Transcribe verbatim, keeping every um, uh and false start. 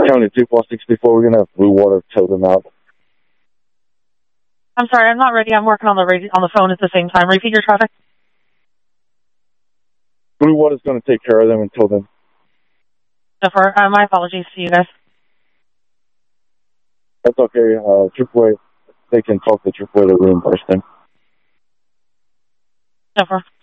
County two four sixty-four, we're going to have Blue Water tow them out. I'm sorry, I'm not ready. I'm working on the radio, on the phone at the same time. Repeat your traffic. Blue Water's going to take care of them and tow them. For, uh, my apologies to you guys. That's okay. Uh, triple A, they can talk to triple A to reimburse them. Jennifer.